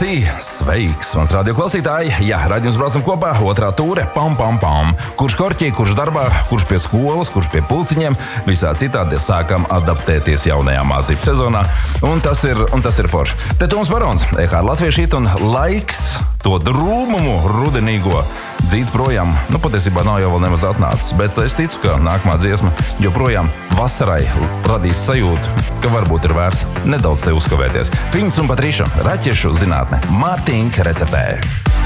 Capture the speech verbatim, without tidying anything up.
Sī, sveiks, mans radio klausītāji. Jā, raidījums braucam kopā, otrā tūre, pam, pam, pam. Kurš korķī, kurš darbā, kurš pie skolas, kurš pie pulciņiem. Visā citādi sākam adaptēties jaunajā mācību sezonā. Un tas ir, un tas ir forši. Te Toms Barons, E H R Latviešu hit un laiks to drūmumu rudenīgo dzīt projām. Nu, patiesībā nav jau vēl nemaz atnācis, bet es ticu, ka nākamā dziesma joprojām vasarai radīs sajūtu, ka varbūt ir vērts nedaudz te uzkavēties. Fiņas un Patriša, raķešu zinātne, Martinka receptē.